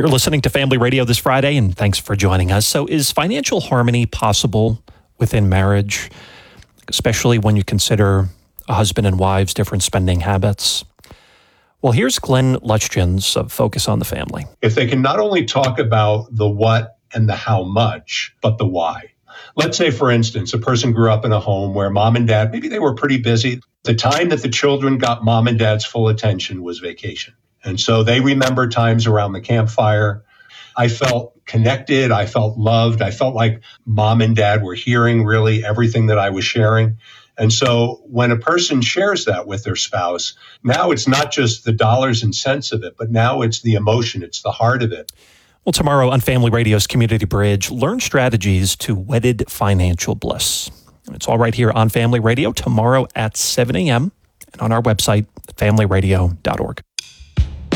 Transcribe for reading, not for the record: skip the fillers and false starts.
You're listening to Family Radio this Friday, and thanks for joining us. So is financial harmony possible within marriage, especially when you consider a husband and wives' different spending habits? Well, here's Glenn Luschins of Focus on the Family. If they can not only talk about the what and the how much, but the why. Let's say, for instance, a person grew up in a home where mom and dad, maybe they were pretty busy. The time that the children got mom and dad's full attention was vacation. And so they remember times around the campfire. I felt connected. I felt loved. I felt like mom and dad were hearing really everything that I was sharing. And so when a person shares that with their spouse, now it's not just the dollars and cents of it, but now it's the emotion. It's the heart of it. Well, tomorrow on Family Radio's Community Bridge, learn strategies to wedded financial bliss. It's all right here on Family Radio tomorrow at 7 a.m. and on our website, familyradio.org.